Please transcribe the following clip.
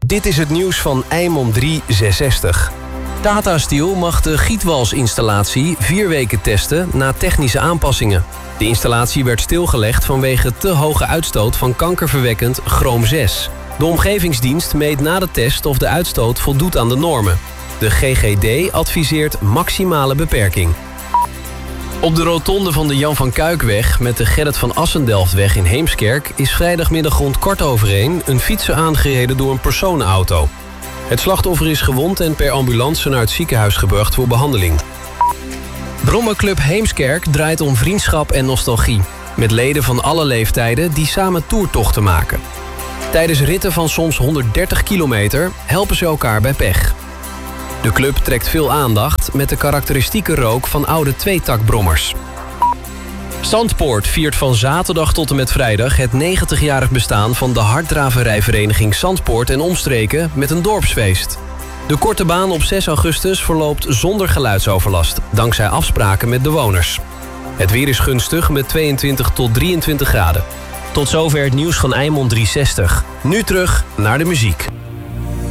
Dit is het nieuws van Eimond 366. Tata Steel mag de gietwalsinstallatie 4 weken testen na technische aanpassingen. De installatie werd stilgelegd vanwege te hoge uitstoot van kankerverwekkend chroom 6. De omgevingsdienst meet na de test of de uitstoot voldoet aan de normen. De GGD adviseert maximale beperking. Op de rotonde van de Jan van Kuikweg met de Gerrit van Assendelftweg in Heemskerk is vrijdagmiddag rond 1:15 een fietser aangereden door een personenauto. Het slachtoffer is gewond en per ambulance naar het ziekenhuis gebracht voor behandeling. Brommerclub Heemskerk draait om vriendschap en nostalgie. Met leden van alle leeftijden die samen toertochten maken. Tijdens ritten van soms 130 kilometer helpen ze elkaar bij pech. De club trekt veel aandacht met de karakteristieke rook van oude tweetakbrommers. Zandpoort viert van zaterdag tot en met vrijdag het 90-jarig bestaan van de harddraverijvereniging Zandpoort en omstreken met een dorpsfeest. De korte baan op 6 augustus verloopt zonder geluidsoverlast, dankzij afspraken met de bewoners. Het weer is gunstig met 22 tot 23 graden. Tot zover het nieuws van Eimond 360. Nu terug naar de muziek.